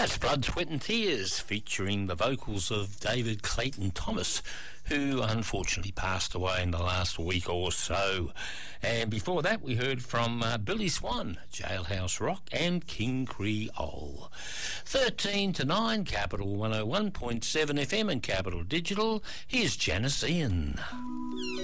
That's Blood, Sweat and Tears, featuring the vocals of David Clayton Thomas, who unfortunately passed away in the last week or so. And before that, we heard from Billy Swan, Jailhouse Rock, and King Creole. 13 to 9, Capital 101.7 FM and Capital Digital. Here's Janice Ian.